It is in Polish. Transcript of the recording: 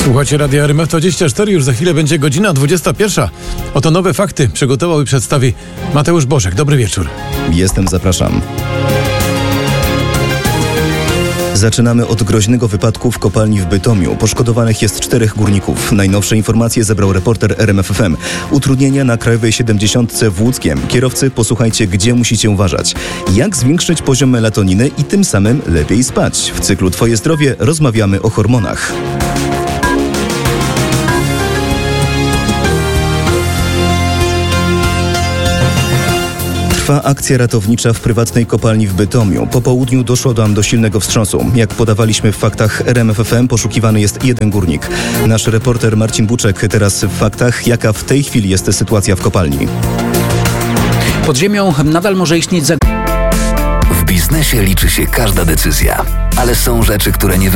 Słuchajcie Radia RMF24, już za chwilę będzie godzina 21. Oto nowe fakty przygotował i przedstawi Mateusz Bożek. Dobry wieczór. Jestem, zapraszam. Zaczynamy od groźnego wypadku w kopalni w Bytomiu. Poszkodowanych jest 4 górników. Najnowsze informacje zebrał reporter RMF FM. Utrudnienia na Krajowej 70 w Łódzkiem. Kierowcy, posłuchajcie, gdzie musicie uważać. Jak zwiększyć poziom melatoniny i tym samym lepiej spać? W cyklu Twoje zdrowie rozmawiamy o hormonach. Trwa akcja ratownicza w prywatnej kopalni w Bytomiu. Po południu doszło tam do silnego wstrząsu. Jak podawaliśmy w faktach RMF FM, poszukiwany jest 1 górnik. Nasz reporter Marcin Buczek teraz w faktach. Jaka w tej chwili jest sytuacja w kopalni? Pod ziemią nadal może istnieć W biznesie liczy się każda decyzja, ale są rzeczy, które nie